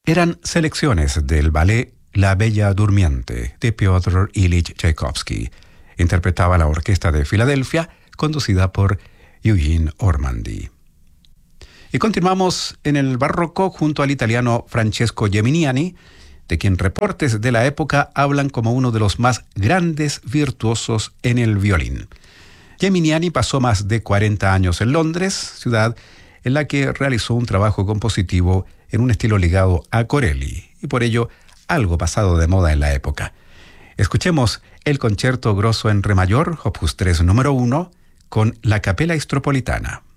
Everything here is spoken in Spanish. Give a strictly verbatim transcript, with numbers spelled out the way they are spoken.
Eran selecciones del ballet La Bella Durmiente de Piotr Ilich Tchaikovsky. Interpretaba la Orquesta de Filadelfia, conducida por Eugene Ormandy. Y continuamos en el barroco junto al italiano Francesco Geminiani, de quien reportes de la época hablan como uno de los más grandes virtuosos en el violín. Geminiani pasó más de cuarenta años en Londres, ciudad en la que realizó un trabajo compositivo en un estilo ligado a Corelli, y por ello algo pasado de moda en la época. Escuchemos el Concierto Grosso en Re mayor, opus tres número uno, con la Capella Istropolitana.